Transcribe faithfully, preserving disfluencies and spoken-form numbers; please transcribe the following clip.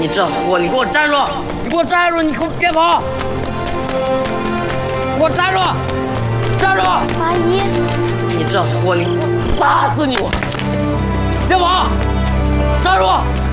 你这货，你给我站住！你给我站住！你给我别跑！给我站住！站住！ 阿姨， 你这货，你给我打死你！我别跑！站住！